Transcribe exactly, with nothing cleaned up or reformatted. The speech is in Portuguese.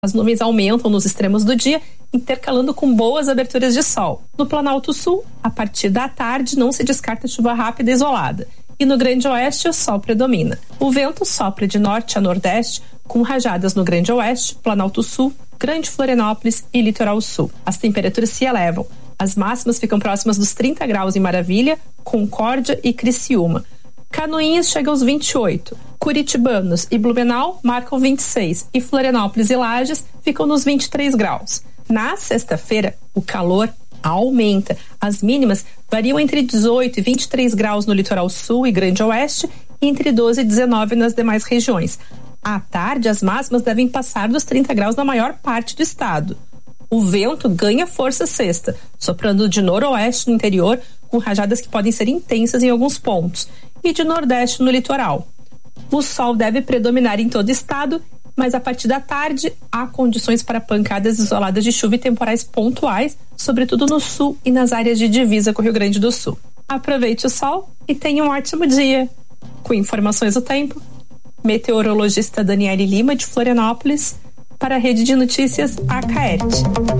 As nuvens aumentam nos extremos do dia, intercalando com boas aberturas de sol. No Planalto Sul, a partir da tarde, não se descarta chuva rápida e isolada. E no Grande Oeste, o sol predomina. O vento sopra de norte a nordeste, com rajadas no Grande Oeste, Planalto Sul, Grande Florianópolis e Litoral Sul. As temperaturas se elevam. As máximas ficam próximas dos trinta graus em Maravilha, Concórdia e Criciúma. Canoinhas chega aos vinte e oito. Curitibanos e Blumenau marcam vinte e seis e Florianópolis e Lages ficam nos vinte e três graus. Na sexta-feira, o calor aumenta. As mínimas variam entre dezoito e vinte e três graus no Litoral Sul e Grande Oeste e entre doze e dezenove nas demais regiões. À tarde, as máximas devem passar dos trinta graus na maior parte do estado. O vento ganha força sexta, soprando de noroeste no interior, com rajadas que podem ser intensas em alguns pontos, e de nordeste no litoral. O sol deve predominar em todo o estado, mas a partir da tarde há condições para pancadas isoladas de chuva e temporais pontuais, sobretudo no sul e nas áreas de divisa com o Rio Grande do Sul. Aproveite o sol e tenha um ótimo dia. Com informações do tempo, meteorologista Daniele Lima, de Florianópolis, para a Rede de Notícias A C A E R T.